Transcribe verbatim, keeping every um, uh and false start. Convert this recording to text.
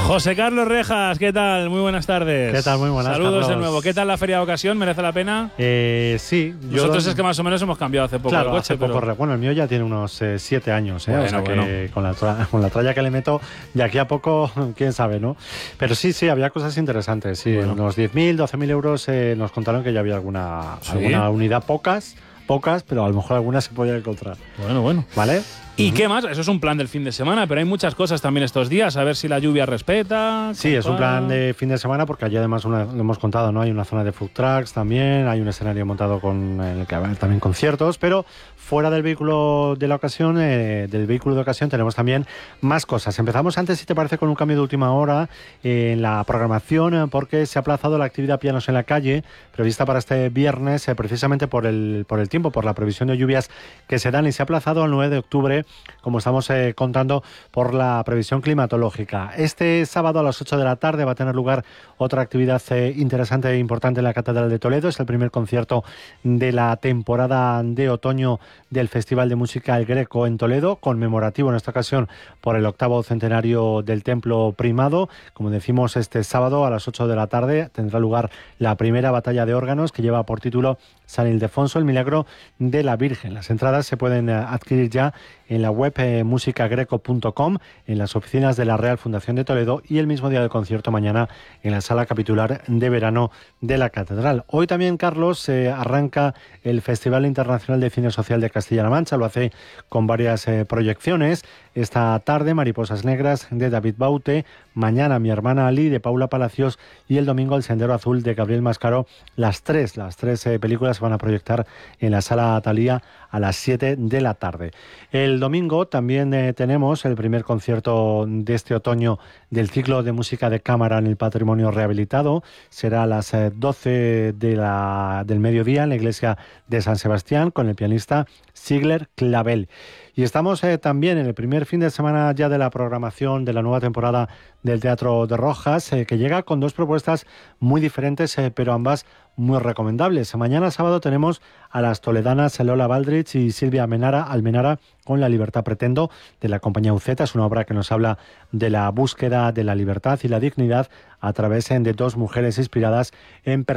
José Carlos Rejas, ¿qué tal? Muy buenas tardes. ¿Qué tal? Muy buenas tardes. Saludos de nuevo. ¿Qué tal la feria de ocasión? ¿Merece la pena? Eh, sí. Nosotros yo, es que más o menos hemos cambiado hace poco claro, el coche. hace poco, pero... Bueno, el mío ya tiene unos eh, siete años, ¿eh? Bueno, o sea bueno. que con la, tra con la tralla que le meto, de aquí a poco, quién sabe, ¿no? Pero sí, sí, había cosas interesantes. Sí, Bueno. unos diez mil, doce mil euros eh, nos contaron que ya había alguna, ¿Sí? alguna unidad, pocas, pocas, pero a lo mejor algunas se podía encontrar. Bueno, bueno. ¿Vale? ¿Y qué más? Eso es un plan del fin de semana, pero hay muchas cosas también estos días, a ver si la lluvia respeta. Sí, es un plan de fin de semana porque allí además una, lo hemos contado, ¿no? Hay una zona de food trucks también, hay un escenario montado con en el que habrá también conciertos, pero fuera del vehículo de la ocasión, eh, del vehículo de ocasión tenemos también más cosas. Empezamos antes, si te parece, con un cambio de última hora eh, en la programación eh, porque se ha aplazado la actividad Pianos en la Calle prevista para este viernes, eh, precisamente por el, por el tiempo, por la previsión de lluvias que se dan, y se ha aplazado al nueve de octubre, como estamos eh, contando, por la previsión climatológica. Este sábado a las ocho de la tarde va a tener lugar otra actividad eh, interesante e importante en la Catedral de Toledo. Es el primer concierto de la temporada de otoño del Festival de Música El Greco en Toledo, conmemorativo en esta ocasión por el octavo centenario del Templo Primado. Como decimos, este sábado a las ocho de la tarde tendrá lugar la primera batalla de órganos, que lleva por título San Ildefonso, el milagro de la Virgen. Las entradas se pueden adquirir ya en la web eh, musicagreco punto com, en las oficinas de la Real Fundación de Toledo, y el mismo día del concierto mañana en la sala capitular de verano de la Catedral. Hoy también, Carlos, eh, arranca el Festival Internacional de Cine Social de Castilla-La Mancha. Lo hace con varias eh, proyecciones. Esta tarde, Mariposas Negras, de David Baute. Mañana, Mi hermana Ali, de Paula Palacios. Y el domingo, El Sendero Azul, de Gabriel Mascaro. Las tres, las tres eh, películas se van a proyectar en la sala Thalía a las siete de la tarde. El domingo también eh, tenemos el primer concierto de este otoño del ciclo de música de cámara en el Patrimonio Rehabilitado. Será a las eh, doce de la, del mediodía en la iglesia de San Sebastián, con el pianista Sigler Clavel. Y estamos eh, también en el primer fin de semana ya de la programación de la nueva temporada del Teatro de Rojas, eh, que llega con dos propuestas muy diferentes, eh, pero ambas muy recomendables. Mañana sábado tenemos a las toledanas Lola Baldrich y Silvia Almenara, Almenara con La libertad pretendo, de la compañía Uceta. Es una obra que nos habla de la búsqueda de la libertad y la dignidad a través eh, de dos mujeres inspiradas en